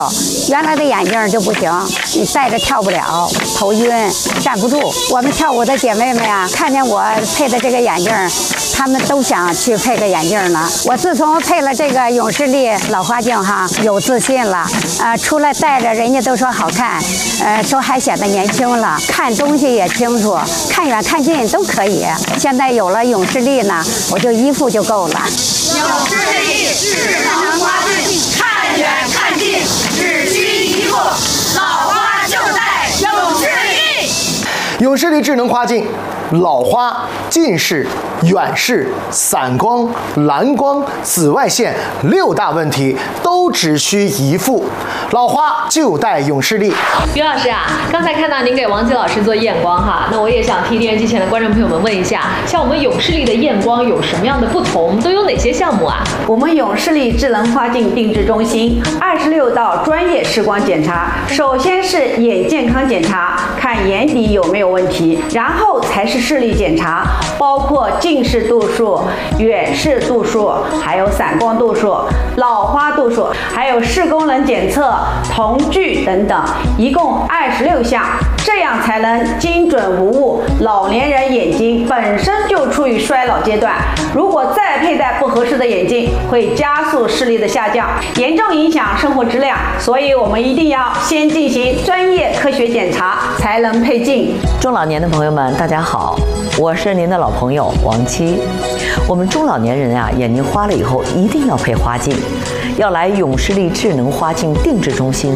原来的眼镜就不行，你戴着跳不了，头晕，站不住。我们跳舞的姐妹们呀，看见我配的这个眼镜，她们都想去配个眼镜呢。我自从配了这个永视力老花镜哈，有自信了，出来戴着人家都说好看，说还显得年轻了，看东西也清楚，看远看近都可以。现在有了永视力呢，我就一副就够了。 永视力智能花镜，看远看近只需一副，老花就戴永视力。 永视力智能花镜，老花、近视、远视、散光、蓝光、紫外线6大问题都只需一副，老花就戴永视力。 于老师啊，刚才看到您给王琦老师做验光哈，那我也想替电视机前的观众朋友们问一下，像我们永视力的验光有什么样的不同，都有哪些项目啊？ 我们永视力智能花镜定制中心26道专业视光检查，首先是眼健康检查，看眼底有没有问题，然后才是视力检查，包括近视度数、远视度数，还有散光度数、老花度数，还有视功能检测、瞳距等等，一共26项，这样才能精准无误。老年人眼睛本身就处于衰老阶段，如果再佩戴不合适的眼镜，会加速视力的下降，严重影响生活质量。所以我们一定要先进行专业科学检查，才能配镜。 中老年的朋友们，大家好，我是您的老朋友王琦。我们中老年人啊，眼睛花了以后一定要配花镜，要来永视力智能花镜定制中心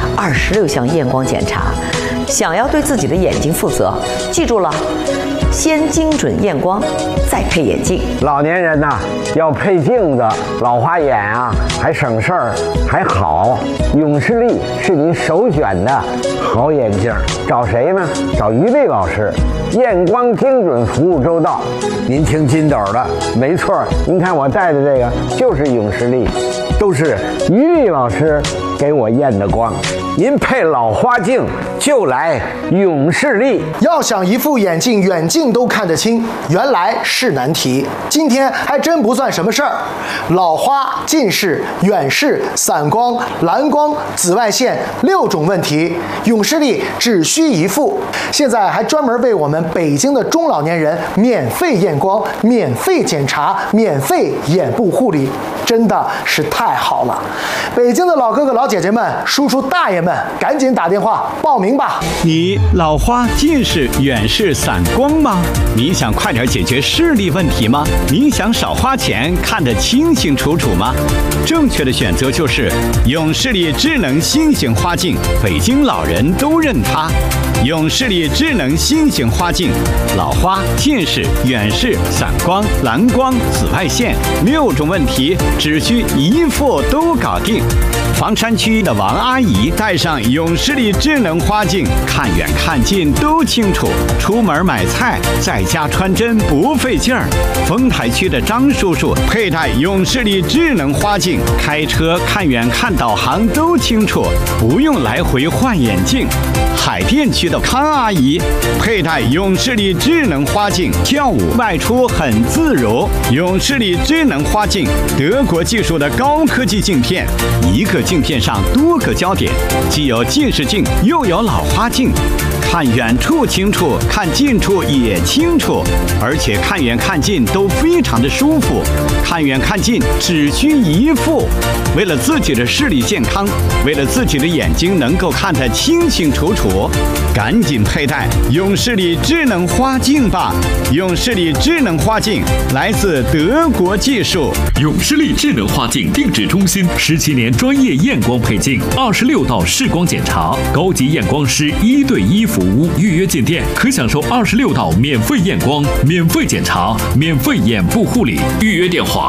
，26项验光检查。想要对自己的眼睛负责，记住了，先精准验光，再配眼镜。 老年人呐，要配镜子，老花眼啊，还省事儿，还好。永视力是您首选的好眼镜，找谁呢？找于丽老师，验光精准，服务周到。您听金斗的，没错，您看我戴的这个就是永视力，都是于丽老师给我验的光。您配老花镜就来永视力。 要想一副眼镜远近都看得清，原来是难题。今天还真不算什么事儿，老花、近视、远视、散光、蓝光、紫外线6种问题，永视力只需一副。现在还专门为我们北京的中老年人免费验光、免费检查、免费眼部护理，真的是太好了。北京的老哥哥老姐姐们、叔叔大爷们，赶紧打电话报名吧。 你老花、近视、远视、散光吗？你想快点解决视力问题吗？你想少花钱看得清清楚楚吗？正确的选择就是永视力智能新型花镜，北京老人都认它。永视力智能新型花镜，老花、近视、远视、散光、蓝光、紫外线6种问题只需一副都搞定。房山区的王阿姨戴上永视力智能花镜，看远看近都清楚，出门买菜在家穿针不费劲儿。丰台区的张叔叔佩戴永视力智能花镜，开车看远看导航都清楚，不用来回换眼镜。海淀区的康阿姨佩戴永视力智能花镜，跳舞外出很自如。永视力智能花镜，德国技术的高科技镜片，一个镜片上多个焦点，既有近视镜又有老花镜，看远处清楚，看近处也清楚，而且看远看近都非常的舒服。看远看近只需一副。为了自己的视力健康，为了自己的眼睛能够看得清清楚楚，赶紧佩戴永视力智能花镜吧。永视力智能花镜来自德国技术。 永视力智能花镜定制中心17年专业验光配镜，26道视光检查，高级验光师1对1服务。预约进店可享受26道免费验光、免费检查、免费眼部护理。预约电话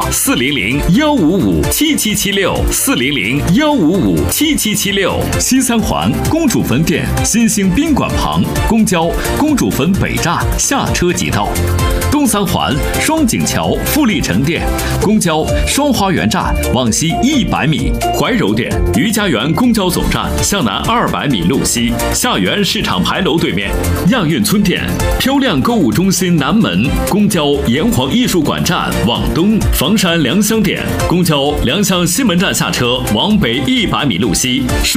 400-155-7776，400-155-7776。西三环公主坟店新兴宾馆旁，公交公主坟北站下车即到。 中三环、双井桥、富力城店，公交双花园站往西100米，怀柔店余家园公交总站向南200米路西，下园市场牌楼对面，亚运村店漂亮购物中心南门，公交炎黄艺术馆站往东，房山良乡店公交良乡西门站下车往北100米路西。